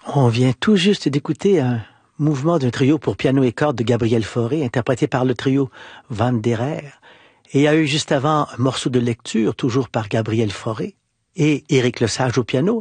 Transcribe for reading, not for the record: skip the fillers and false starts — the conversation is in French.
On vient tout juste d'écouter un mouvement d'un trio pour piano et cordes de Gabriel Fauré, interprété par le trio Van der Air. Et il y a eu juste avant un morceau de lecture, toujours par Gabriel Fauré, et Éric Lesage au piano,